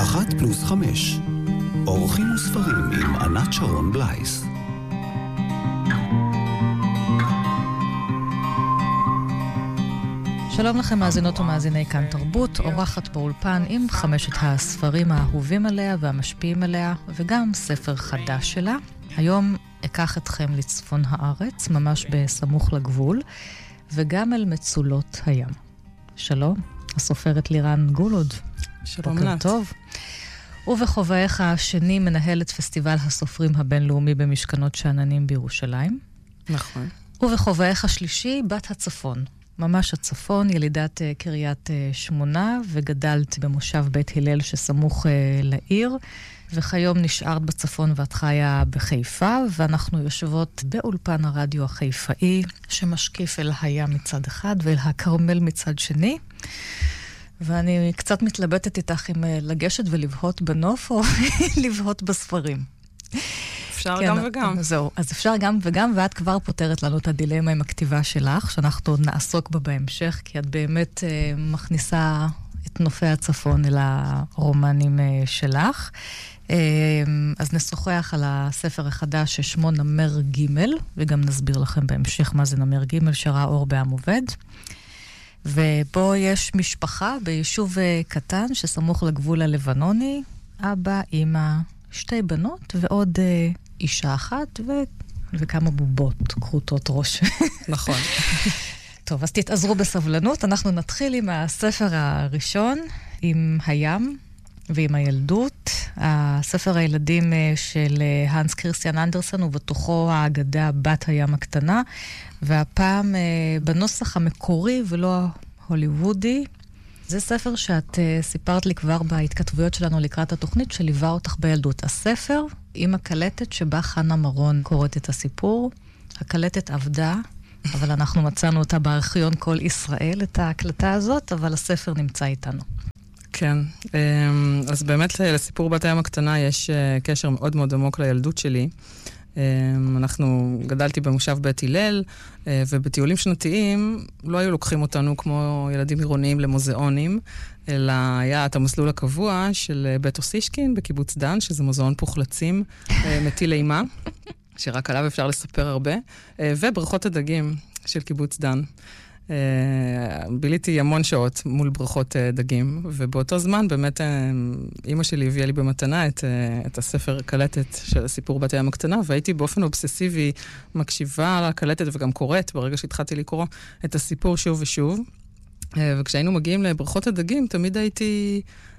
1+5 אורחים וספרים עם ענת שרון בלייס. שלום לכם מאזינות ומאזיני כאן תרבות, אורחת באולפן עם 5 הספרים האהובים עליה והמשפיעים עליה, וגם ספר חדש שלה. היום אקח אתכם לצפון הארץ, ממש בסמוך לגבול, וגם אל מצולות הים. שלום, הסופרת לירן גולוד. שלום בוקר נת. טוב. ובחובעך השני מנהלת פסטיבל הסופרים הבינלאומי במשכנות שאננים בירושלים. נכון. ובחובעך השלישי בת הצפון. ממש הצפון, ילידת קריית שמונה, וגדלת במושב בית הלל שסמוך לעיר, וכיום נשארת בצפון ואת חיה בחיפה, ואנחנו יושבות באולפן הרדיו החיפאי, שמשקיף אל הים מצד אחד ואל הכרמל מצד שני. ואני קצת מתלבטת איתך אם לגשת ולבהות בנוף או לבהות בספרים. אפשר כן, גם וגם. זהו, אז אפשר גם וגם, ואת כבר פותרת לנו את הדילמה עם הכתיבה שלך, שאנחנו נעסוק בה בהמשך, כי את באמת מכניסה את נופי הצפון אל הרומנים שלך. אז נשוחח על הספר החדש ששמו נמר ג', וגם נסביר לכם בהמשך מה זה נמר ג', שראה אור בעם עובד. ובו יש משפחה ביישוב קטן שסמוך לגבול הלבנוני, אבא, אמא, 2 בנות ועוד אישה אחת וכמה בובות, קרוטות ראש. נכון. טוב, אז תתעזרו בסבלנות. אנחנו נתחיל עם הספר הראשון, עם הים ועם הילדות. הספר הילדים של הנס כריסטיאן אנדרסן, ובתוכו האגדה בת הים הקטנה, והפעם בנוסח המקורי ולא הוליוודי. זה ספר שאת סיפרת לי כבר בהתכתבויות שלנו לקראת התוכנית, שליווה אותך בילדות. הספר עם הקלטת שבה חנה מרון קוראת את הסיפור. הקלטת עבדה, אבל אנחנו מצאנו אותה בארכיון כל ישראל, את ההקלטה הזאת, אבל הספר נמצא איתנו. כן, אז באמת לסיפור בת הים הקטנה יש קשר מאוד מאוד עמוק לילדות שלי. גדלתי במושב בית הלל, ובטיולים שנתיים לא היו לוקחים אותנו כמו ילדים עירוניים למוזיאונים, אלא היה את המסלול הקבוע של בית אוסישקין בקיבוץ דן, שזה מוזיאון פוחלצים מטיל אימה, שרק עליו אפשר לספר הרבה, וברכות הדגים של קיבוץ דן. ביליתי המון שעות מול ברכות דגים, ובאותו זמן באמת אמא שלי הביאה לי במתנה את הספר קלטת של הסיפור בת הים הקטנה, והייתי באופן אובססיבי מקשיבה על הקלטת וגם קוראת, ברגע שהתחלתי לקרוא את הסיפור שוב ושוב. וכשהיינו מגיעים לברכות הדגים, תמיד הייתי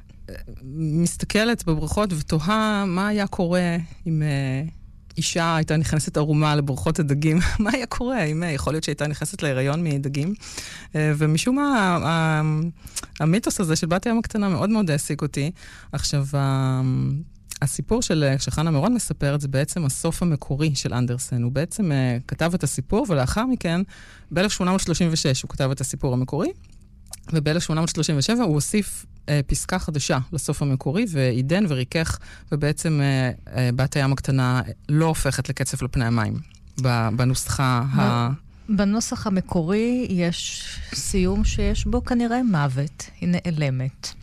מסתכלת בברכות ותוהה מה היה קורה אם אישה הייתה נכנסת ערומה לברכות הדגים. מה היה קורה? יכול להיות שהייתה נכנסת להיריון מדגים. ומשום מה, המיתוס הזה של בת הים הקטנה מאוד מאוד העסיק אותי. עכשיו, הסיפור שחנה מרון מספרת, זה בעצם הסוף המקורי של אנדרסן. הוא בעצם כתב את הסיפור, ולאחר מכן, ב-1836 הוא כתב את הסיפור המקורי, וב-1837 הוא הוסיף פסקה חדשה לסוף המקורי, ועידן וריכך, ובעצם בת הים הקטנה לא הופכת לקצף לפני המים, בנוסחה בנוסח המקורי יש סיום שיש בו כנראה מוות, היא נעלמת.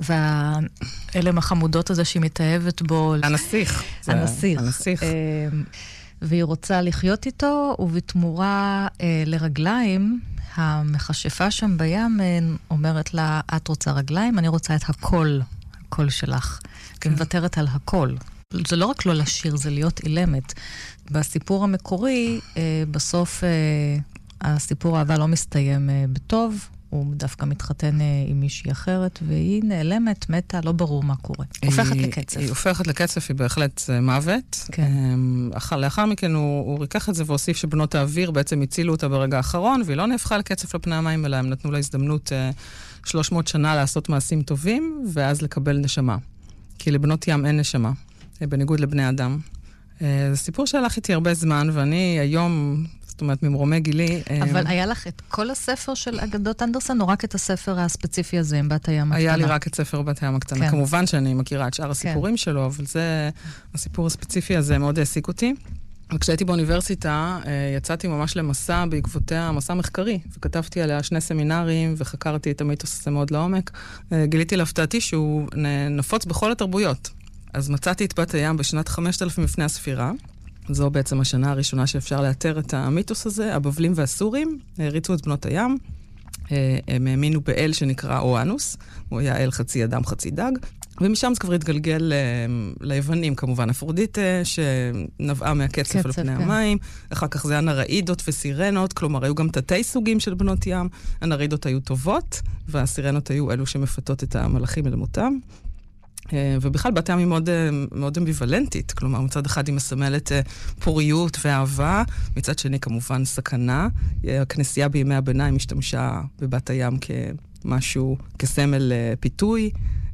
והאלם החמודות הזה שהיא מתאהבת בו... הנסיך. הנסיך. והיא רוצה לחיות איתו, ובתמורה לרגליים, המכשפה שם בים אומרת לה, את רוצה רגליים? אני רוצה את הקול שלך. היא מוותרת על הקול. זה לא רק לא לשיר, זה להיות אילמת. בסיפור המקורי, בסוף הסיפור האהבה לא מסתיים בטוב, הוא דווקא מתחתן עם מישהי אחרת, והיא נעלמת, מתה, לא ברור מה קורה. הופכת לקצף. היא הופכת לקצף, היא בהחלט מוות. כן. לאחר מכן הוא ריקח את זה והוסיף שבנות האוויר בעצם הצילו אותה ברגע האחרון, והיא לא נהפכה לקצף לפני המים, אלא הם נתנו לה הזדמנות 300 שנה לעשות מעשים טובים, ואז לקבל נשמה. כי לבנות ים אין נשמה, בניגוד לבני אדם. זה סיפור שהלך איתי הרבה זמן, ואני היום... זאת אומרת, ממרומי גילי... אבל היה לך את כל הספר של אגדות אנדרסן, או רק את הספר הספציפי הזה, עם בת הים הקטנה? היה לי רק את ספר בת הים הקטנה. כן. כמובן שאני מכירה את שאר הסיפורים שלו, אבל זה, הסיפור הספציפי הזה מאוד העסיק אותי. וכשהייתי באוניברסיטה, יצאתי ממש למסע בעקבותיה, מסע מחקרי, וכתבתי עליה 2 סמינרים, וחקרתי את המיתוס הזה מאוד לעומק. גיליתי להפתעתי שהוא נפוץ בכל התרבויות. אז מצאתי את בת הים בשנת 5000 לפני הספירה. זו בעצם השנה הראשונה שאפשר לאתר את המיתוס הזה. הבבלים והסורים הריצו את בנות הים. הם האמינו באל שנקרא אואנוס. הוא היה אל חצי אדם, חצי דג. ומשם זה כבר התגלגל ליוונים, כמובן, אפרודיטה, שנבעה מהקצף על פני המים. אחר כך זה הנראידות וסירנות, כלומר, היו גם תתי סוגים של בנות ים. הנראידות היו טובות, והסירנות היו אלו שמפתות את המלאכים אל מותם. ובכלל, בת הים היא מאוד אמביוולנטית, כלומר, מצד אחד היא מסמלת פוריות ואהבה, מצד שני, כמובן, סכנה. הכנסייה בימי הביניים השתמשה בבת הים כמשהו, כסמל פיתוי,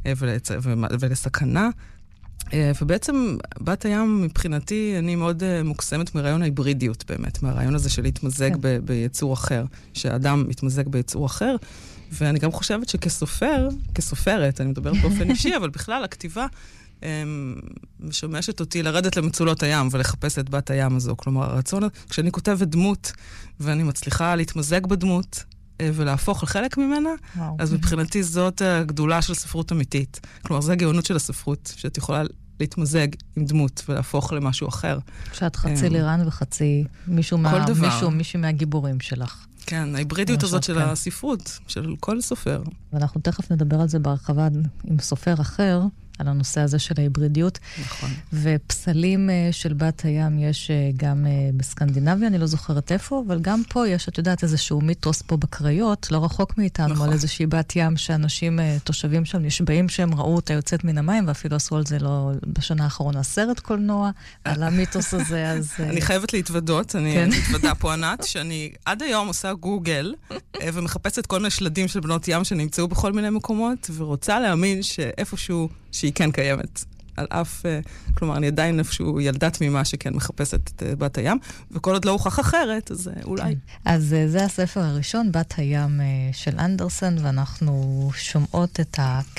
ולסכנה. ובעצם בת הים מבחינתי אני מאוד מוקסמת מרעיון ההיברידיות באמת, מהרעיון הזה של להתמזג ביצור אחר, שהאדם מתמזג ביצור אחר, ואני גם חושבת כסופרת, אני מדברת באופן אישי, אבל בכלל הכתיבה משמשת אותי לרדת למצולות הים ולחפש את בת הים הזו. כלומר, הרצון, כשאני כותבת דמות ואני מצליחה להתמזג בדמות, ולהפוך לחלק ממנה, אז מבחינתי זאת הגדולה של ספרות אמיתית. כלומר, זו הגאונות של הספרות, שאת יכולה להתמזג עם דמות ולהפוך למשהו אחר. שאת חצי לירן וחצי מישהו מהגיבורים שלך. כן, ההיברידיות הזאת של הספרות, של כל סופר. ואנחנו תכף נדבר על זה בהרחבה עם סופר אחר, על הנושא הזה של ההיברידיות. נכון. ופסלים של בת הים יש גם בסקנדינביה, אני לא זוכרת איפה, אבל גם פה יש, את יודעת, איזשהו מיתוס פה בקריות, לא רחוק מאיתנו, נכון. על איזושהי בת ים שאנשים, תושבים שם, נשבעים שהם ראו אותה יוצאת מן המים, ואפילו עשו על זה לא בשנה האחרונה סרט קולנוע, על המיתוס הזה, אז... אני חייבת להתוודות, אני מתוודה פה ענת, שאני עד היום עושה גוגל, ומחפשת כל מיני שלדים של בנות ים שנמצאו בכל מיני מקומות, ורוצה להאמין שאיפשהו שהיא כן קיימת. על אף, כלומר, אני עדיין איפשהו ילדה תמימה שכן מחפשת את בת הים, וכל עוד לא הוכח אחרת, אז אולי. אז זה הספר הראשון, בת הים של אנדרסן, ואנחנו שומעות את